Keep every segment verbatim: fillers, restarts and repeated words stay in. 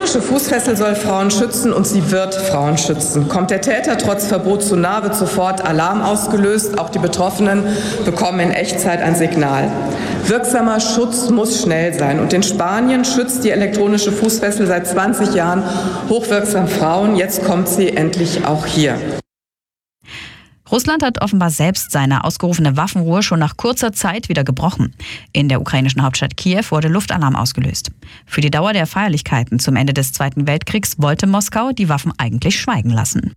elektronische Fußfessel soll Frauen schützen und sie wird Frauen schützen. Kommt der Täter trotz Verbot zu nah, wird sofort Alarm ausgelöst. Auch die Betroffenen bekommen in Echtzeit ein Signal. Wirksamer Schutz muss schnell sein. Und in Spanien schützt die elektronische Fußfessel seit zwanzig Jahren hochwirksam Frauen. Jetzt kommt sie endlich auch hier. Russland hat offenbar selbst seine ausgerufene Waffenruhe schon nach kurzer Zeit wieder gebrochen. In der ukrainischen Hauptstadt Kiew wurde Luftalarm ausgelöst. Für die Dauer der Feierlichkeiten zum Ende des Zweiten Weltkriegs wollte Moskau die Waffen eigentlich schweigen lassen.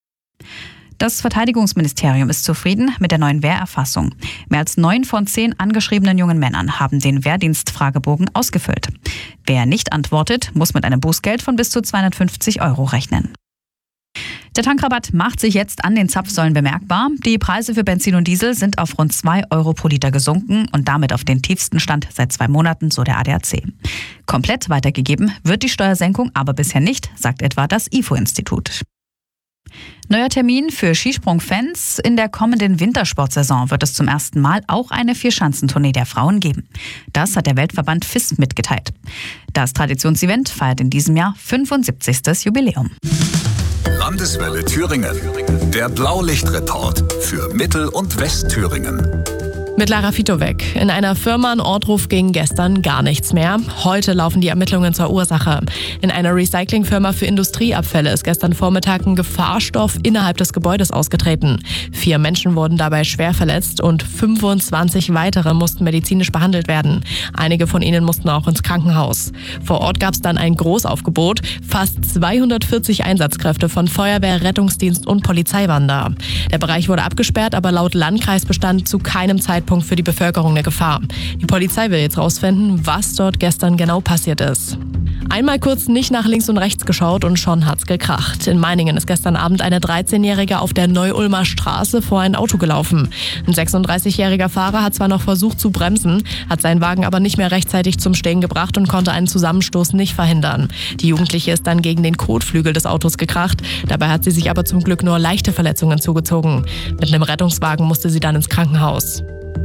Das Verteidigungsministerium ist zufrieden mit der neuen Wehrerfassung. Mehr als neun von zehn angeschriebenen jungen Männern haben den Wehrdienstfragebogen ausgefüllt. Wer nicht antwortet, muss mit einem Bußgeld von bis zu zweihundertfünfzig Euro rechnen. Der Tankrabatt macht sich jetzt an den Zapfsäulen bemerkbar. Die Preise für Benzin und Diesel sind auf rund zwei Euro pro Liter gesunken und damit auf den tiefsten Stand seit zwei Monaten, so der A D A C. Komplett weitergegeben wird die Steuersenkung aber bisher nicht, sagt etwa das I F O-Institut. Neuer Termin für Skisprung-Fans. In der kommenden Wintersportsaison wird es zum ersten Mal auch eine Vierschanzentournee der Frauen geben. Das hat der Weltverband F I S mitgeteilt. Das Traditionsevent feiert in diesem Jahr fünfundsiebzigstes Jubiläum. Landeswelle Thüringen. Der Blaulichtreport für Mittel- und Westthüringen. Mit Lara Fitowek. In einer Firma in Ortruf ging gestern gar nichts mehr. Heute laufen die Ermittlungen zur Ursache. In einer Recyclingfirma für Industrieabfälle ist gestern Vormittag ein Gefahrstoff innerhalb des Gebäudes ausgetreten. Vier Menschen wurden dabei schwer verletzt und fünfundzwanzig weitere mussten medizinisch behandelt werden. Einige von ihnen mussten auch ins Krankenhaus. Vor Ort gab es dann ein Großaufgebot. Fast zweihundertvierzig Einsatzkräfte von Feuerwehr, Rettungsdienst und Polizei waren da. Der Bereich wurde abgesperrt, aber laut Landkreis bestand zu keinem Zeitpunkt für die Bevölkerung eine Gefahr. Die Polizei will jetzt rausfinden, was dort gestern genau passiert ist. Einmal kurz nicht nach links und rechts geschaut und schon hat's gekracht. In Meiningen ist gestern Abend eine dreizehnjährige auf der Neu-Ulmer Straße vor ein Auto gelaufen. Ein sechsunddreißigjähriger Fahrer hat zwar noch versucht zu bremsen, hat seinen Wagen aber nicht mehr rechtzeitig zum Stehen gebracht und konnte einen Zusammenstoß nicht verhindern. Die Jugendliche ist dann gegen den Kotflügel des Autos gekracht. Dabei hat sie sich aber zum Glück nur leichte Verletzungen zugezogen. Mit einem Rettungswagen musste sie dann ins Krankenhaus.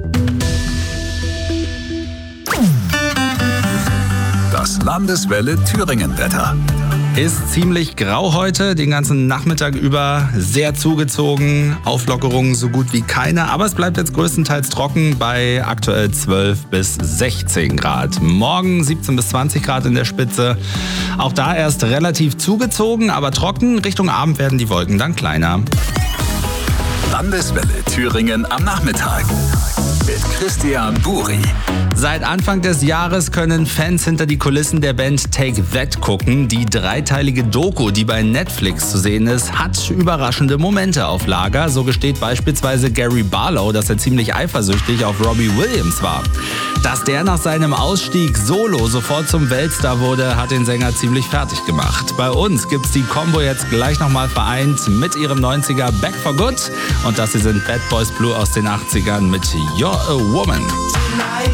Das Landeswelle Thüringen-Wetter. Ist ziemlich grau heute, den ganzen Nachmittag über sehr zugezogen, Auflockerungen so gut wie keine, aber es bleibt jetzt größtenteils trocken bei aktuell zwölf bis sechzehn Grad. Morgen siebzehn bis zwanzig Grad in der Spitze, auch da erst relativ zugezogen, aber trocken, Richtung Abend werden die Wolken dann kleiner. Landeswelle Thüringen am Nachmittag mit Christian Buri. Seit Anfang des Jahres können Fans hinter die Kulissen der Band Take That gucken. Die dreiteilige Doku, die bei Netflix zu sehen ist, hat überraschende Momente auf Lager. So gesteht beispielsweise Gary Barlow, dass er ziemlich eifersüchtig auf Robbie Williams war. Dass der nach seinem Ausstieg solo sofort zum Weltstar wurde, hat den Sänger ziemlich fertig gemacht. Bei uns gibt's die Combo jetzt gleich nochmal vereint mit ihrem neunziger Back for Good. Und das hier sind Bad Boys Blue aus den achtzigern mit You're a Woman.